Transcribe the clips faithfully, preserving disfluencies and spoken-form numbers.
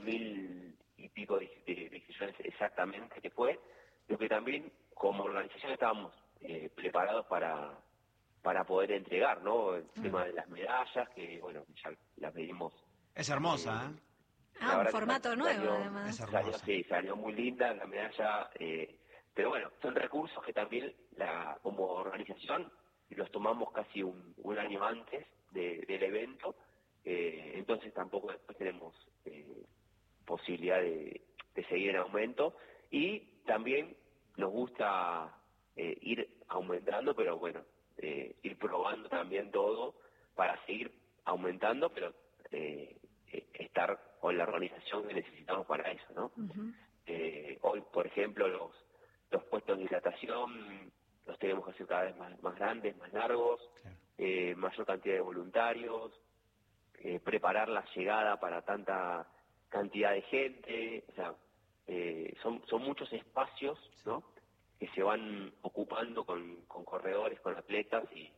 mil y pico de, de, de inscripciones exactamente que fue, lo que también como organización estábamos eh, preparados para para poder entregar, ¿no? El mm. tema de las medallas, que bueno, ya las pedimos. Es hermosa, ¿eh? ¿eh? Ah, un formato salió, nuevo, además. Es hermosa. Salió, sí, salió muy linda la medalla, eh, pero bueno, son recursos que también la como organización los tomamos casi un, un año antes de, del evento, eh, entonces tampoco después tenemos eh, posibilidad de, de seguir en aumento, y también nos gusta eh, ir aumentando, pero bueno, eh, ir probando también todo para seguir aumentando, pero eh, eh, estar con la organización que necesitamos para eso, ¿no? Uh-huh. Eh, hoy, por ejemplo, los, los puestos de hidratación los tenemos que hacer cada vez más, más grandes, más largos, claro. eh, mayor cantidad de voluntarios, eh, preparar la llegada para tanta cantidad de gente, o sea, eh, son, son muchos espacios, ¿no?, que se van ocupando con, con corredores, con atletas, y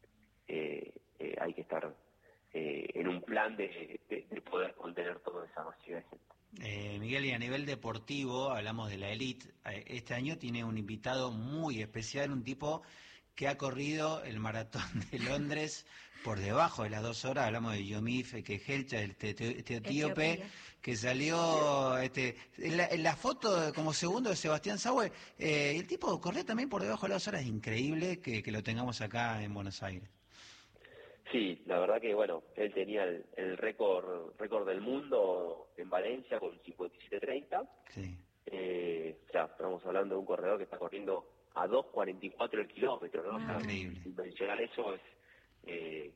eh, eh, hay que estar eh, en un plan de, de, de poder contener toda esa masiva de gente. Eh, Miguel, y a nivel deportivo, hablamos de la elite, este año tiene un invitado muy especial, un tipo que ha corrido el maratón de Londres por debajo de las dos horas. Hablamos de Yomif Kejelcha, este, este etíope, Etiopía. que salió este, en, la, en la foto como segundo de Sebastián Saue. Eh, el tipo corrió también por debajo de las dos horas. Increíble que, que lo tengamos acá en Buenos Aires. Sí, la verdad que bueno, él tenía el, el récord récord del mundo en Valencia con cincuenta y siete treinta. Sí. Eh, o sea, estamos hablando de un corredor que está corriendo a dos cuarenta y cuatro el kilómetro, ¿no? Ah, increíble. Mencionar eso es eh,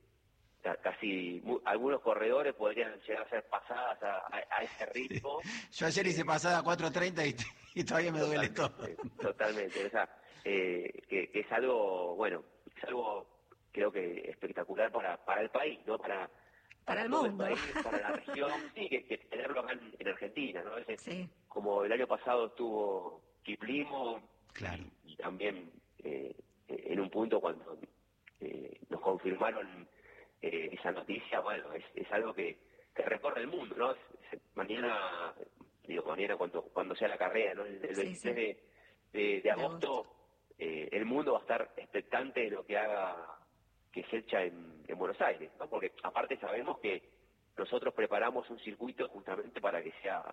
casi muy, algunos corredores podrían llegar a ser pasadas a, a, a ese ritmo. Sí. Yo ayer hice pasada a cuatro treinta y, y todavía me duele totalmente, todo. Totalmente, o sea, eh, que, que es algo, bueno, es algo creo que espectacular para para el país, ¿no? Para para, para el mundo, el país, para la región, sí, que, que tenerlo acá en, en Argentina, ¿no? Es, sí. Como el año pasado estuvo Kiplimo, claro. y, y también eh, en un punto cuando eh, nos confirmaron eh, esa noticia, bueno, es, es algo que, que recorre el mundo, ¿no? Es, es, mañana, digo, mañana cuando cuando sea la carrera, ¿no? El, el veintitrés sí, sí. de, de, de agosto, de agosto. Eh, el mundo va a estar expectante de lo que haga que se echa en, en Buenos Aires, ¿no? Porque aparte sabemos que nosotros preparamos un circuito justamente para que sea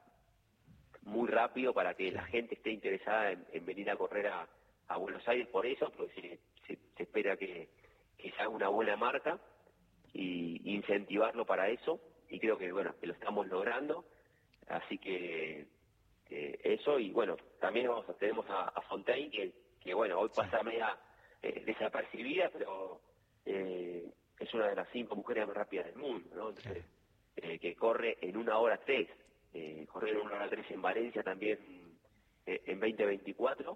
muy rápido, para que la gente esté interesada en, en venir a correr a, a Buenos Aires por eso, porque se, se, se espera que, que se haga una buena marca y incentivarlo para eso, y creo que bueno, que lo estamos logrando, así que eh, eso, y bueno, también vamos a, tenemos a, a Fontaine, que, que bueno, hoy pasa media eh, desapercibida, pero eh, es una de las cinco mujeres más rápidas del mundo, ¿no? Entonces, eh, que corre en una hora tres, eh, correr en una hora tres en Valencia también eh, en veinte veinticuatro,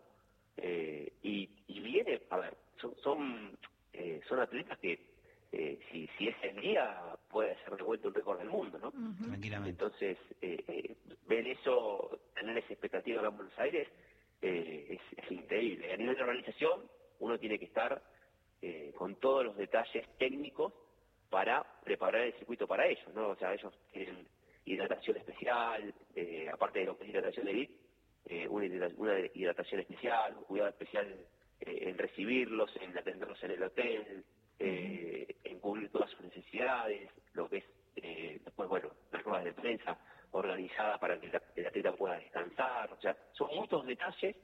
eh, y, y viene, a ver, son son, eh, son atletas que eh, si, si es el día puede ser de vuelta un récord del mundo, ¿no? Uh-huh. Tranquilamente. Entonces, eh, eh, ver eso, tener esa expectativa acá en Buenos Aires, eh, es, es increíble. A nivel de organización, uno tiene que estar eh, con todos los detalles técnicos para preparar el circuito para ellos, ¿no? O sea, ellos tienen hidratación especial, eh, aparte de lo que es hidratación de elite, eh, una, una hidratación especial, un cuidado especial eh, en recibirlos, en atenderlos en el hotel, eh, en cubrir todas sus necesidades, lo que es eh, después, bueno, las ruedas de prensa organizadas para que el atleta pueda descansar, o sea, son muchos detalles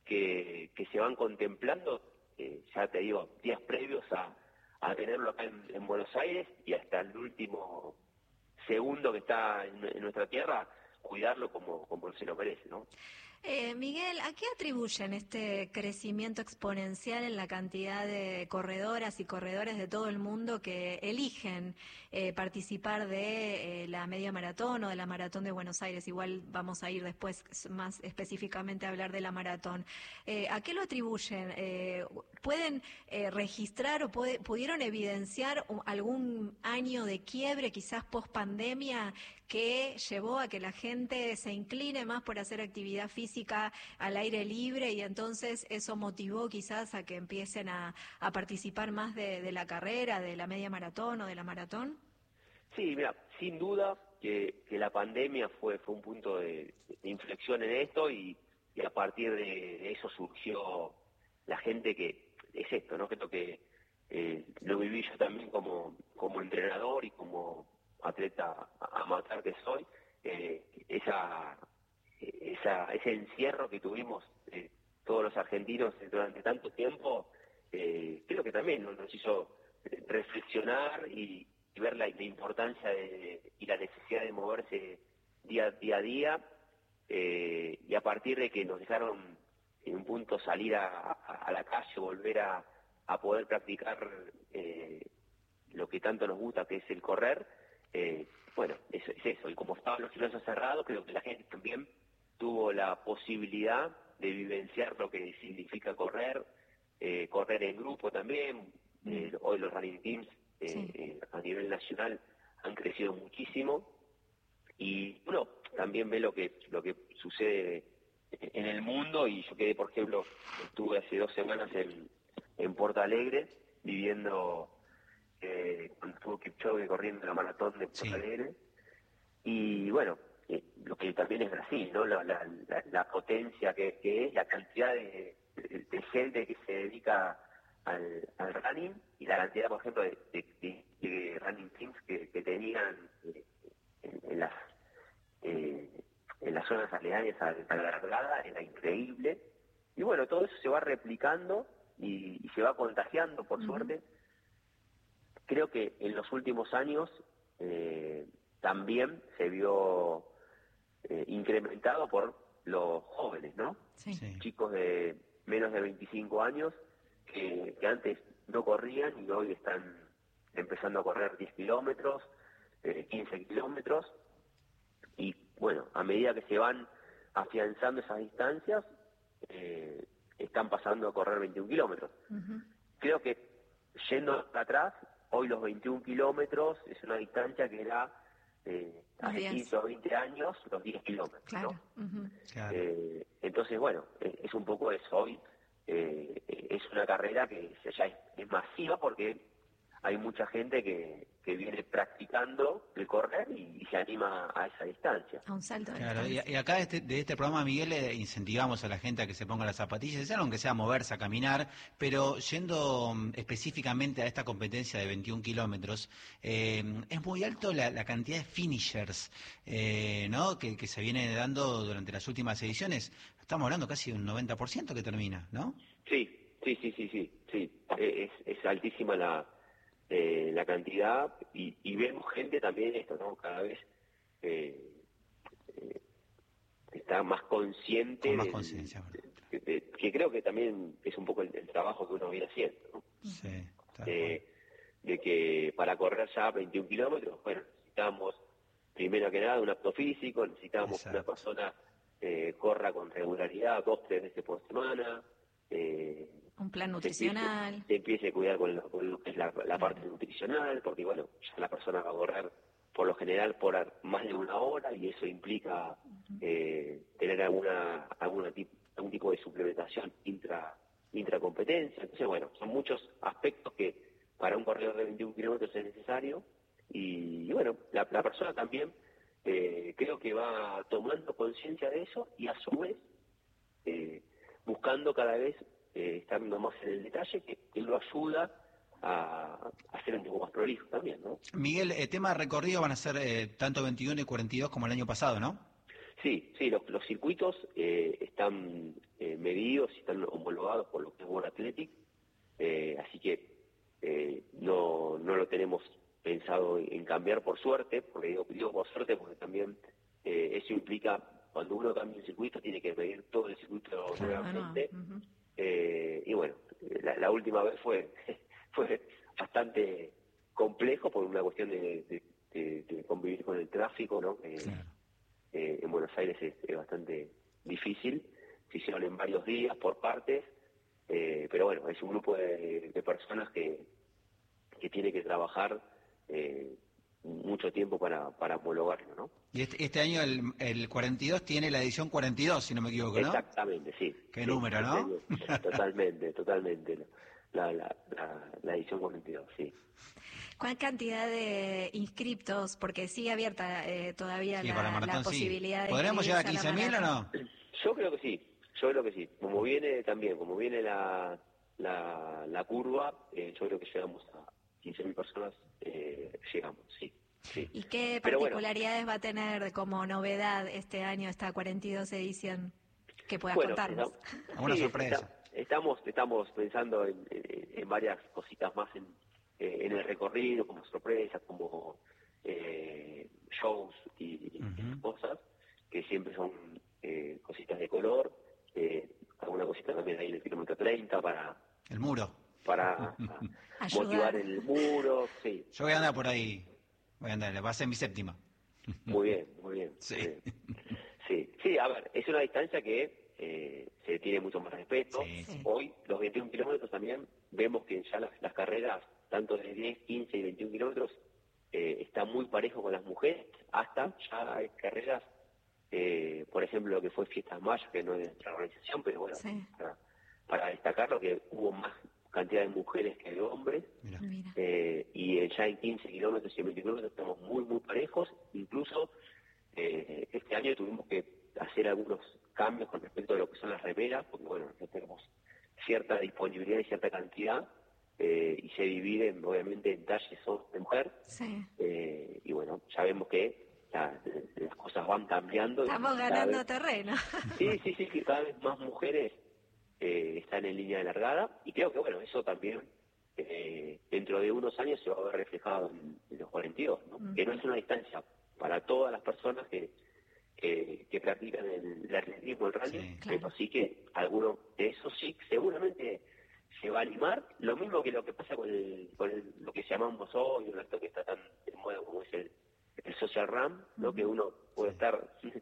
que, que se van contemplando, eh, ya te digo, días previos a, a tenerlo acá en, en Buenos Aires, y hasta el último segundo que está en, en nuestra tierra, cuidarlo como, como se lo merece, ¿no? Eh, Miguel, ¿a qué atribuyen este crecimiento exponencial en la cantidad de corredoras y corredores de todo el mundo que eligen eh, participar de eh, la media maratón o de la maratón de Buenos Aires? Igual vamos a ir después más específicamente a hablar de la maratón. Eh, ¿A qué lo atribuyen? Eh, ¿Pueden eh, registrar o puede, pudieron evidenciar algún año de quiebre, quizás post pandemia, que llevó a que la gente se incline más por hacer actividad física al aire libre, y entonces eso motivó quizás a que empiecen a, a participar más de, de la carrera, de la media maratón o de la maratón? Sí, mira, sin duda que, que la pandemia fue fue un punto de, de inflexión en esto y, y a partir de, de eso surgió la gente que es esto, ¿no? Creo que eh, lo viví yo también como, como entrenador y como atleta amateur que soy, eh, esa, esa ese encierro que tuvimos eh, todos los argentinos durante tanto tiempo, eh, creo que también nos hizo reflexionar y, y ver la, la importancia de, y la necesidad de moverse día, día a día, eh, y a partir de que nos dejaron en un punto salir a, a, a la calle, volver a, a poder practicar eh, lo que tanto nos gusta, que es el correr, eh, bueno, eso es eso. Y como estaban los gimnasios cerrados, creo que la gente también tuvo la posibilidad de vivenciar lo que significa correr, eh, correr en grupo también. Eh, hoy los running teams eh, sí. eh, a nivel nacional han crecido muchísimo y uno también ve lo que lo que sucede en el mundo. Y yo quedé, por ejemplo, estuve hace dos semanas en, en Porto Alegre viviendo eh, cuando estuvo Kipchoge corriendo la maratón de Porto sí. Alegre, y bueno, eh, lo que también es Brasil, ¿no? La, la, la, la potencia que, que es, la cantidad de, de, de gente que se dedica al, al running y la cantidad, por ejemplo, de, de, de, de running teams que, que tenían eh, en, en las eh, en las zonas aledañas a, a la largada era increíble. Y bueno, todo eso se va replicando y, y se va contagiando, por uh-huh. suerte. Creo que en los últimos años eh, también se vio eh, incrementado por los jóvenes, ¿no? Sí. Sí. Chicos de menos de veinticinco años que, que antes no corrían y hoy están empezando a correr diez kilómetros, eh, quince kilómetros. Y bueno, a medida que se van afianzando esas distancias, eh, están pasando a correr veintiún kilómetros. Uh-huh. Creo que yendo atrás, hoy los veintiún kilómetros es una distancia que era eh, hace quince o veinte años los diez kilómetros. Claro. ¿No? Uh-huh. Claro. Eh, entonces, bueno, eh, es un poco eso. Hoy eh, es una carrera que ya es, es masiva porque hay mucha gente que, que viene practicando el correr y, y se anima a esa distancia. A un salto de Claro, y, distancia. y acá de este, de este programa, Miguel, le incentivamos a la gente a que se ponga las zapatillas, aunque sea moverse, a caminar, pero yendo um, específicamente a esta competencia de veintiún kilómetros, eh, es muy alto la, la cantidad de finishers eh, ¿no? que, que se viene dando durante las últimas ediciones. Estamos hablando casi de un noventa por ciento que termina, ¿no? Sí, sí, sí, sí, sí, sí. Es, es altísima la... Eh, la cantidad y, y vemos gente también esto, ¿no? Cada vez eh, eh, está más consciente, Con más del, conciencia, de, de, que creo que también es un poco el, el trabajo que uno viene haciendo, ¿no? Sí, eh, de que para correr ya veintiún kilómetros, bueno, necesitamos primero que nada un apto físico, necesitamos que una persona eh, corra con regularidad dos, tres veces por semana, eh, un plan nutricional. Se empiece, se empiece a cuidar con lo, con lo que es la, la parte nutricional, porque bueno, ya la persona va a correr por lo general por más de una hora y eso implica uh-huh. eh, tener alguna, alguna tip, algún tipo de suplementación intra intracompetencia. Entonces bueno, son muchos aspectos que para un corredor de veintiún kilómetros es necesario y, y bueno, la, la persona también eh, creo que va tomando conciencia de eso y a su vez eh, buscando cada vez Eh, estando más en el detalle, que, que lo ayuda a, a ser un poco más prolijo también, ¿no? Miguel, el tema de recorrido van a ser eh, tanto veintiuno y cuarenta y dos como el año pasado, ¿no? Sí, sí, los, los circuitos eh, están eh, medidos y están homologados por lo que es World Athletic, eh, así que eh, no, no lo tenemos pensado en cambiar por suerte, porque digo, digo por suerte porque también eh, eso implica, cuando uno cambia el circuito, tiene que medir todo el circuito nuevamente. No, no. Uh-huh. Eh, y bueno, la, la última vez fue fue bastante complejo por una cuestión de, de, de, de convivir con el tráfico, ¿no? Eh, claro. eh, en Buenos Aires es, es bastante difícil, se hicieron en varios días por partes, eh, pero bueno, es un grupo de, de personas que, que tiene que trabajar eh, mucho tiempo para, para homologarlo, ¿no? Y este, este año el, el cuarenta y dos tiene la edición cuarenta y dos, si no me equivoco, ¿no? Exactamente, sí. Qué sí, número, ¿no? Totalmente, totalmente. la, la, la, la edición cuarenta y dos, sí. ¿Cuál cantidad de inscriptos? Porque sigue abierta eh, todavía sí, la, la, maratón, la posibilidad sí. de ¿Podremos llegar a inscribirse quince mil o no? Yo creo que sí, yo creo que sí. Como viene también, como viene la, la, la curva, eh, yo creo que llegamos a quince mil personas, eh, llegamos, sí. Sí. ¿Y qué Pero particularidades bueno, va a tener como novedad este año, esta cuarenta y dos edición, que puedas bueno, contarnos? ¿Alguna sí, sorpresa? Está, estamos, estamos pensando en, en, en varias cositas más en, en el recorrido, como sorpresas, como eh, shows y, Uh-huh. y cosas, que siempre son eh, cositas de color, eh, alguna cosita también ahí en el kilómetro treinta para... El muro. Para motivar el muro, sí. Yo voy a andar por ahí, voy a andar, va a ser mi séptima. Muy bien, muy bien. Sí. Muy bien. Sí, sí, a ver, es una distancia que eh, se tiene mucho más respeto. Sí, sí. Hoy, los veintiún kilómetros también, vemos que ya las, las carreras, tanto de diez, quince y veintiún kilómetros, eh, está muy parejo con las mujeres, hasta ya hay carreras, eh, por ejemplo, lo que fue Fiestas Mayas, que no es de nuestra organización, pero bueno, Sí. para, para destacar lo que hubo más cantidad de mujeres que de hombres. Mira. Mira. Eh, y eh, ya en quince kilómetros y en veinte kilómetros estamos muy, muy parejos. Incluso eh, este año tuvimos que hacer algunos cambios con respecto a lo que son las remeras, porque bueno, nosotros tenemos cierta disponibilidad y cierta cantidad, eh, y se dividen obviamente en talles hombres de mujer. Sí. Eh, y bueno, ya vemos que la, las cosas van cambiando. Estamos y cada ganando vez, terreno. sí, sí, sí, que cada vez más mujeres eh, están en línea de largada, y creo que bueno, eso también eh, dentro de unos años se va a ver reflejado en, en los cuarenta y dos, ¿no? Mm. Que no es una distancia para todas las personas que que, que practican el, el atletismo, el running, Sí, pero claro. sí que alguno de esos sí seguramente se va a animar, lo mismo que lo que pasa con, el, con el, lo que llamamos hoy, un acto que está tan de moda como es el, el social run, ¿no? Uh-huh. Que uno puede estar,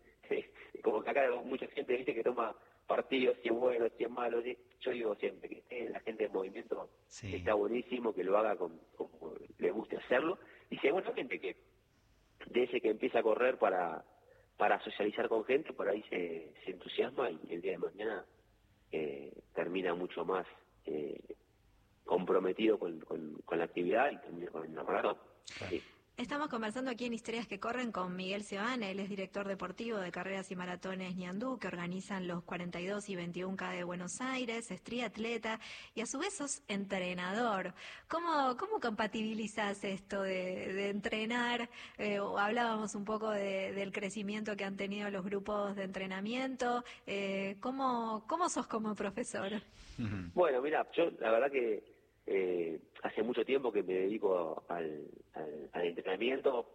como que acá mucha gente dice que toma partidos, si es bueno, si es malo, ¿sí? Yo digo siempre que esté la gente en movimiento, sí. Está buenísimo, que lo haga con, como le guste hacerlo, y seguramente que desde que empieza a correr para para socializar con gente, por ahí se, se entusiasma y el día de mañana eh, termina mucho más eh, comprometido con, con, con la actividad y termina con la maratón. Sí. Estamos conversando aquí en Historias que Corren con Miguel Seoane, él es director deportivo de Carreras y Maratones Ñandú, que organizan los cuarenta y dos y veintiún K de Buenos Aires, es triatleta y a su vez sos entrenador. ¿Cómo, cómo compatibilizas esto de, de entrenar? Eh, hablábamos un poco de, del crecimiento que han tenido los grupos de entrenamiento. Eh, ¿cómo, ¿Cómo sos como profesor? Bueno, mira, yo la verdad que Eh, hace mucho tiempo que me dedico al, al, al entrenamiento.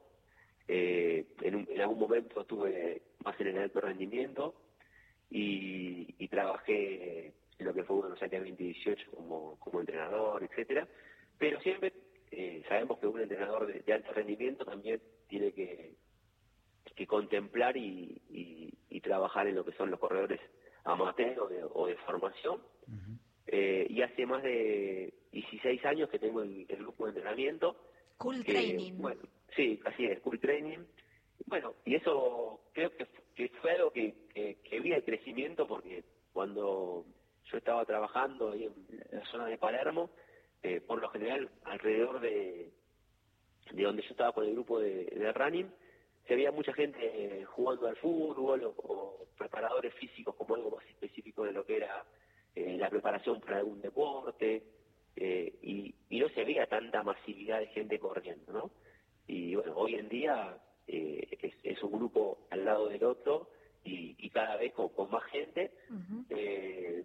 Eh, en, un, en algún momento estuve más en el alto rendimiento y, y trabajé en lo que fue Buenos Aires veinte dieciocho como, como entrenador, etcétera. Pero siempre eh, sabemos que un entrenador de, de alto rendimiento también tiene que, que contemplar y, y, y trabajar en lo que son los corredores amateur o de, o de formación. Uh-huh. Eh, y hace más de dieciséis años que tengo el, el grupo de entrenamiento. Cool que, Training. Bueno, sí, así es, Cool Training. Bueno, y eso creo que, que fue algo que, que, que vi el crecimiento, porque cuando yo estaba trabajando ahí en la zona de Palermo, eh, por lo general alrededor de, de donde yo estaba con el grupo de, de running, se veía mucha gente eh, jugando al fútbol o, o preparadores físicos como algo más específico de lo que era Eh, la preparación para algún deporte, eh, y, y no se veía tanta masividad de gente corriendo, ¿no? Y bueno, hoy en día eh, es, es un grupo al lado del otro y, y cada vez con, con más gente. Uh-huh. eh,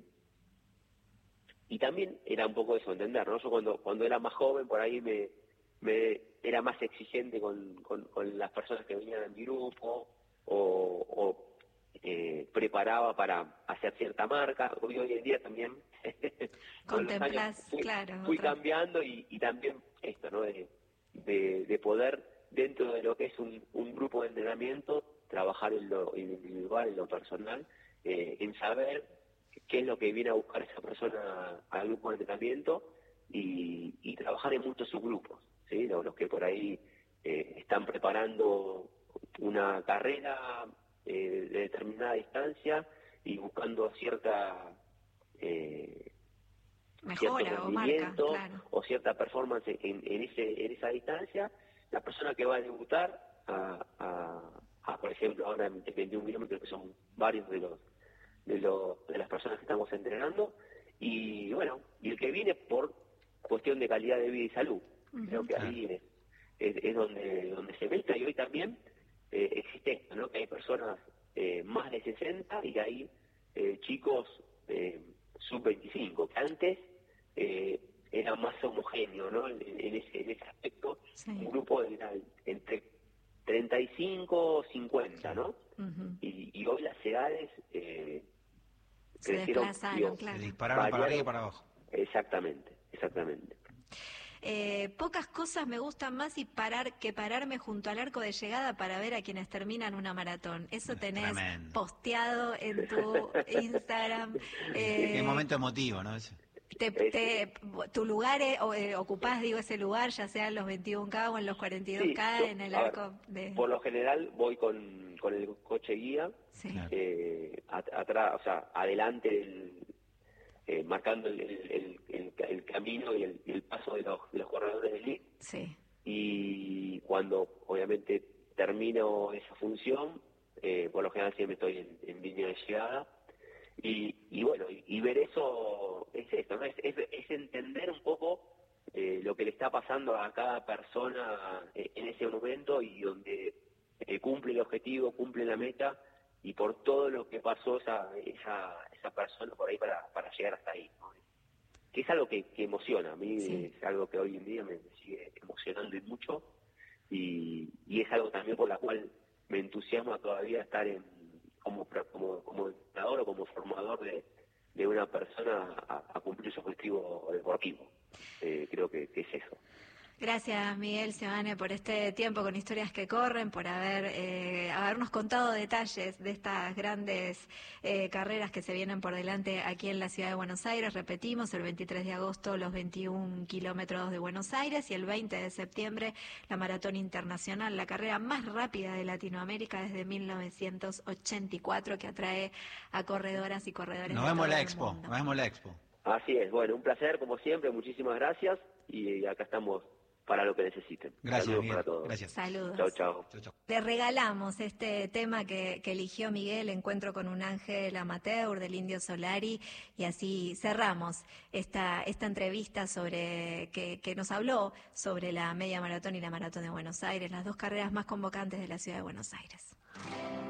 y también era un poco eso, entender, ¿no? Yo cuando cuando era más joven, por ahí me, me era más exigente con, con, con las personas que venían a mi grupo, o, o Eh, preparaba para hacer cierta marca. Hoy, hoy en día también contemplas, fui, claro, fui otra... cambiando y, y también esto, ¿no? De, de, de poder, dentro de lo que es un, un grupo de entrenamiento, trabajar en lo individual, en lo personal, eh, en saber qué es lo que viene a buscar esa persona al grupo de entrenamiento y, y trabajar en muchos subgrupos, ¿sí? Los, los que por ahí eh, están preparando una carrera Eh, de determinada distancia y buscando cierta eh, Mejora cierto o marca, rendimiento claro. o cierta performance en, en, ese, en esa distancia, la persona que va a debutar a, a, a por ejemplo, ahora en veintiún kilómetros, que son varios de los de, los, de las personas que estamos entrenando, y bueno, y el que viene por cuestión de calidad de vida y salud. Uh-huh. Creo que ahí es, es, es donde donde se mezcla, y hoy también eh, existe esto, ¿no? Que hay personas eh, más de sesenta y hay eh, chicos eh, sub veinticinco, que antes eh, era más homogéneo, ¿no? En, en, ese, en ese aspecto, sí. Un grupo era entre treinta y cinco, cincuenta, ¿no? Uh-huh. Y, y hoy las edades eh, se crecieron, desplazaron, claro. Se dispararon variaron, para arriba y para abajo. Exactamente, exactamente. Eh, pocas cosas me gustan más y parar que pararme junto al arco de llegada para ver a quienes terminan una maratón. Eso tenés Tremendo. Posteado en tu Instagram. Eh, Qué momento emotivo, ¿no? Ese. Te, te, tu lugar eh, eh, ocupás, digo, ese lugar, ya sea en los veintiuno K o en los cuarenta y dos K, sí, yo, en el arco ver, de... Por lo general voy con, con el coche guía, sí. eh, at, atrás, o sea, adelante del... Eh, marcando el, el, el, el camino y el, el paso de los, de los corredores del elite. Sí. Y cuando obviamente termino esa función, eh, por lo general siempre estoy en, en línea de llegada. Y, y bueno, y, y ver eso es esto, ¿no? Es, es, es entender un poco eh, lo que le está pasando a cada persona eh, en ese momento, y donde eh, cumple el objetivo, cumple la meta, y por todo lo que pasó esa esa, esa persona por ahí para, para llegar hasta ahí, ¿no? Que es algo que, que emociona, a mí sí. Es algo que hoy en día me, me sigue emocionando y mucho, y, y es algo también por la cual me entusiasma todavía estar en como como como entrenador o como formador de, de una persona a, a cumplir su objetivo deportivo. Eh, creo que, que es eso. Gracias, Miguel Seoane, por este tiempo con Historias que Corren, por haber eh, habernos contado detalles de estas grandes eh, carreras que se vienen por delante aquí en la ciudad de Buenos Aires. Repetimos, el veintitrés de agosto los veintiún kilómetros de Buenos Aires, y el veinte de septiembre la Maratón Internacional, la carrera más rápida de Latinoamérica desde mil novecientos ochenta y cuatro, que atrae a corredoras y corredores nos de vemos todo la el expo, mundo. Nos vemos la expo. Así es, bueno, un placer como siempre, muchísimas gracias, y acá estamos para lo que necesiten. Gracias, Saludos Miguel. para todos. Gracias. Saludos. Chao, chao. chao, chao. Le regalamos este tema que, que eligió Miguel, Encuentro con un ángel amateur, del Indio Solari, y así cerramos esta esta entrevista sobre que, que nos habló sobre la media maratón y la maratón de Buenos Aires, las dos carreras más convocantes de la ciudad de Buenos Aires.